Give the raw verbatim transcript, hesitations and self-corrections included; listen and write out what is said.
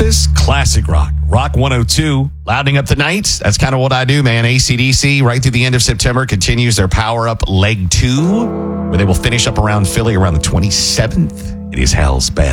Texas, classic rock. Rock one oh two, louding up the night. That's kind of what I do, man. A C D C, right through the end of September, continues their Power Up Leg two, where they will finish up around Philly around the twenty-seventh. It is Hell's Bell.